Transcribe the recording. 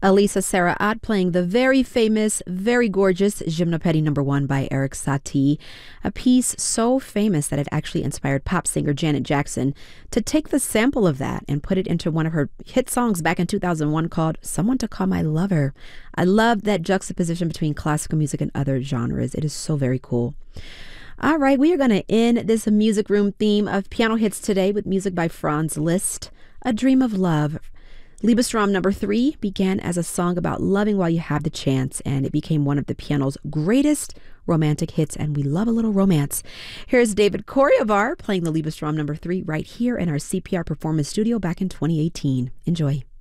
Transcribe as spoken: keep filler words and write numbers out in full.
Elisa Sarah Ott playing the very famous, very gorgeous Gymnopédie number one by Erik Satie, a piece so famous that it actually inspired pop singer Janet Jackson to take the sample of that and put it into one of her hit songs back in two thousand one called Someone to Call My Lover. I love that juxtaposition between classical music and other genres. It is so very cool. All right, we are going to end this music room theme of piano hits today with music by Franz Liszt, A Dream of Love. Liebestraum number three began as a song about loving while you have the chance, and it became one of the piano's greatest romantic hits, and we love a little romance. Here's David Coriovar playing the Liebestraum number three right here in our C P R Performance Studio back in twenty eighteen. Enjoy.